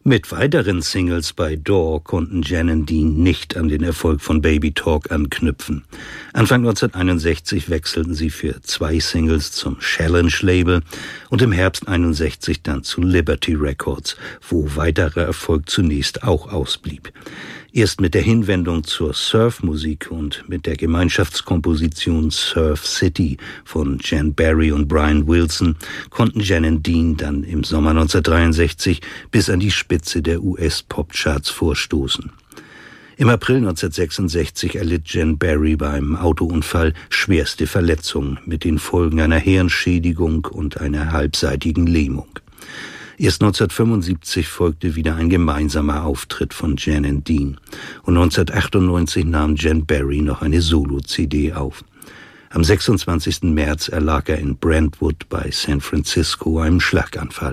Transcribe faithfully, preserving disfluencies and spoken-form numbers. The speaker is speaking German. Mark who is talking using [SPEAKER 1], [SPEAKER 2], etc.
[SPEAKER 1] Mit weiteren Singles bei Dore konnten Jan and Dean nicht an den Erfolg von Baby Talk anknüpfen. Anfang neunzehnhunderteinundsechzig wechselten sie für zwei Singles zum Challenge-Label und im Herbst einundsechzig dann zu Liberty Records, wo weiterer Erfolg zunächst auch ausblieb. Erst mit der Hinwendung zur Surf-Musik und mit der Gemeinschaftskomposition Surf City von Jan Barry und Brian Wilson konnten Jan and Dean dann im Sommer neunzehnhundertdreiundsechzig bis an die Spitze der U S-Popcharts vorstoßen. Im April neunzehnhundertsechsundsechzig erlitt Jan Barry beim Autounfall schwerste Verletzungen mit den Folgen einer Hirnschädigung und einer halbseitigen Lähmung. Erst neunzehnhundertfünfundsiebzig folgte wieder ein gemeinsamer Auftritt von Jan and Dean und neunzehnhundertachtundneunzig nahm Jan Barry noch eine Solo-C D auf. Am sechsundzwanzigsten März erlag er in Brentwood bei San Francisco einem Schlaganfall.